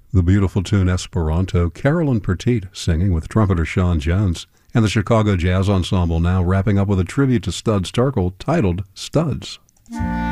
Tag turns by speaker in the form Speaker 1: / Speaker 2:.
Speaker 1: The beautiful tune Esperanto, Carolyn Petit singing with trumpeter Sean Jones, and the Chicago Jazz Ensemble now wrapping up with a tribute to Studs Terkel titled Studs.